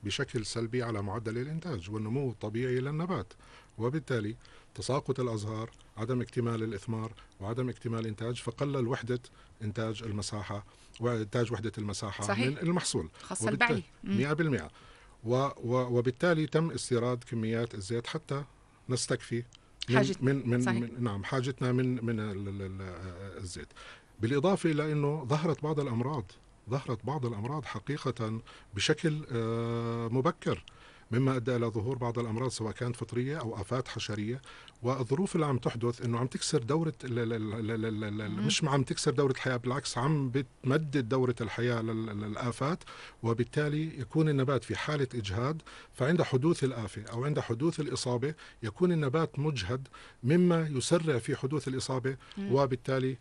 بشكل سلبي على معدل الإنتاج والنمو الطبيعي للنبات، وبالتالي تساقط الأزهار، عدم اكتمال الإثمار وعدم اكتمال الإنتاج، فقلل وحدة إنتاج المساحة وإنتاج وحدة المساحة من صحيح، المحصول. خاصة وبالتالي البعي. 100%. وبالتالي تم استيراد كميات الزيت حتى نستكفي حاجتنا. صحيح. نعم حاجتنا من الزيت. بالإضافة إلى أنه ظهرت بعض الأمراض حقيقة بشكل مبكر، مما أدى إلى ظهور بعض الأمراض سواء كانت فطرية أو آفات حشرية. والظروف اللي عم تحدث أنه عم تكسر دورة مش عم تكسر دورة الحياة، بالعكس عم بتمدد دورة الحياة للآفات، وبالتالي يكون النبات في حالة إجهاد. فعند حدوث الآفة أو عند حدوث الإصابة يكون النبات مجهد، مما يسرع في حدوث الإصابة، وبالتالي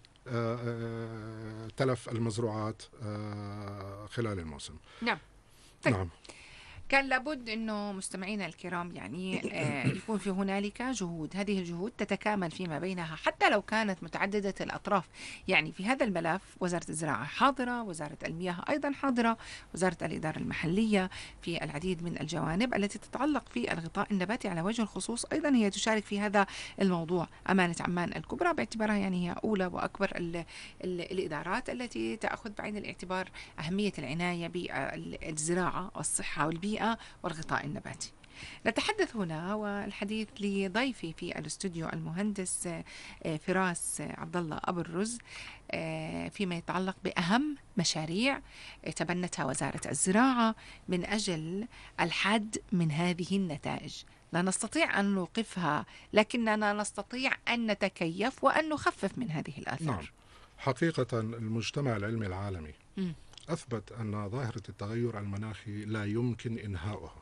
تلف المزروعات خلال الموسم. نعم. طيب. نعم. كان لابد أنه مستمعينا الكرام يعني يكون في هنالك جهود، هذه الجهود تتكامل فيما بينها حتى لو كانت متعددة الأطراف. يعني في هذا الملف وزارة الزراعة حاضرة، وزارة المياه أيضا حاضرة، وزارة الإدارة المحلية في العديد من الجوانب التي تتعلق في الغطاء النباتي على وجه الخصوص، أيضا هي تشارك في هذا الموضوع. أمانة عمان الكبرى باعتبارها يعني هي أولى وأكبر الإدارات التي تأخذ بعين الاعتبار أهمية العناية بالزراعة والصحة والبيئة والغطاء النباتي. نتحدث هنا والحديث لضيفي في الاستوديو المهندس فراس عبد الله أبو الرز فيما يتعلق بأهم مشاريع تبنتها وزارة الزراعة من أجل الحد من هذه النتائج. لا نستطيع أن نوقفها، لكننا نستطيع أن نتكيف وأن نخفف من هذه الآثار. نعم. حقيقة المجتمع العلمي العالمي أثبت أن ظاهرة التغير المناخي لا يمكن إنهاؤها،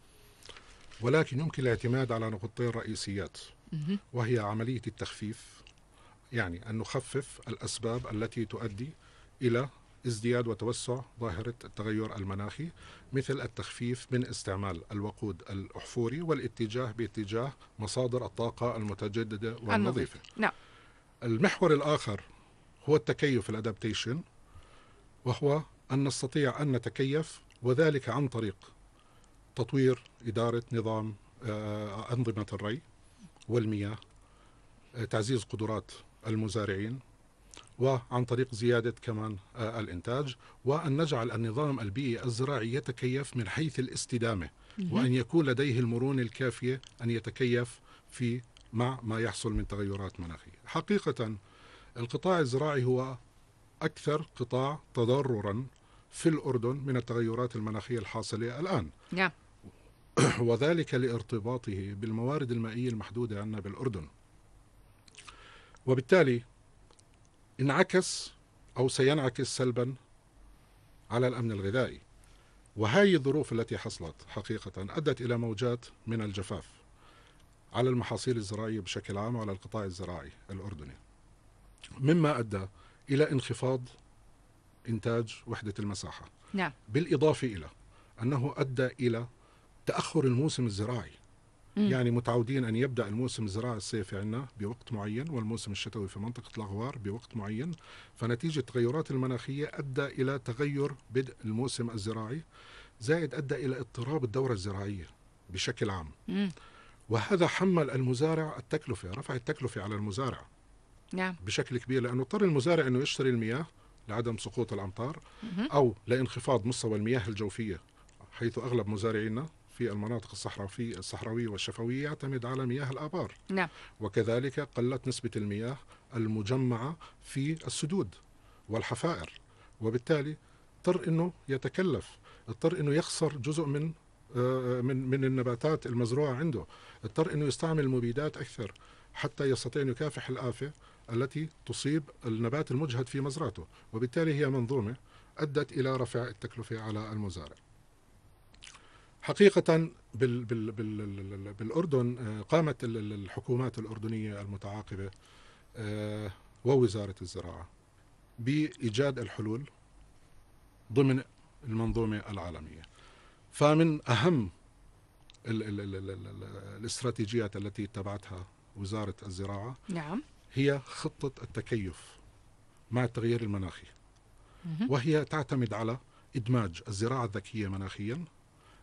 ولكن يمكن الاعتماد على نقطتين رئيسيات، وهي عملية التخفيف، يعني أن نخفف الأسباب التي تؤدي إلى ازدياد وتوسع ظاهرة التغير المناخي، مثل التخفيف من استعمال الوقود الأحفوري والاتجاه باتجاه مصادر الطاقة المتجددة والنظيفة. نعم. المحور الآخر هو التكيف، الأدابتيشن، وهو أن نستطيع أن نتكيف، وذلك عن طريق تطوير إدارة نظام أنظمة الري والمياه، تعزيز قدرات المزارعين، وعن طريق زيادة كمان الإنتاج، وأن نجعل النظام البيئي الزراعي يتكيف من حيث الاستدامة، وأن يكون لديه المرونة الكافية أن يتكيف مع ما يحصل من تغيرات مناخية. حقيقة القطاع الزراعي هو أكثر قطاع تضررا في الأردن من التغيرات المناخية الحاصلة الآن. نعم. وذلك لارتباطه بالموارد المائية المحدودة عندنا بالأردن، وبالتالي انعكس أو سينعكس سلبا على الأمن الغذائي. وهذه الظروف التي حصلت حقيقة أدت إلى موجات من الجفاف على المحاصيل الزراعية بشكل عام وعلى القطاع الزراعي الأردني، مما أدى إلى انخفاض إنتاج وحدة المساحة. نعم. بالإضافة إلى أنه أدى إلى تأخر الموسم الزراعي. يعني متعودين أن يبدأ الموسم الزراعي الصيفي عندنا بوقت معين، والموسم الشتوي في منطقة الأغوار بوقت معين، فنتيجة التغيرات المناخية أدى إلى تغير بدء الموسم الزراعي، زائد أدى إلى اضطراب الدورة الزراعية بشكل عام. وهذا حمل المزارع التكلفة، رفع التكلفة على المزارع نعم. بشكل كبير، لأنه اضطر المزارع أنه يشتري المياه لعدم سقوط الأمطار أو لانخفاض مستوى المياه الجوفية، حيث أغلب مزارعينا في المناطق الصحراوية والشفوية يعتمد على مياه الآبار. نعم. وكذلك قلت نسبة المياه المجمعة في السدود والحفائر، وبالتالي اضطر أنه يتكلف، اضطر أنه يخسر جزء من النباتات المزروعة عنده، اضطر أنه يستعمل مبيدات أكثر حتى يستطيع أن يكافح الآفة التي تصيب النبات المجهد في مزرعته. وبالتالي هي منظومة أدت إلى رفع التكلفة على المزارع. حقيقة بالأردن قامت الحكومات الأردنية المتعاقبة ووزارة الزراعة بإيجاد الحلول ضمن المنظومة العالمية. فمن أهم الاستراتيجيات التي اتبعتها وزارة الزراعة نعم. هي خطة التكيف مع التغيير المناخي، وهي تعتمد على إدماج الزراعة الذكية مناخيا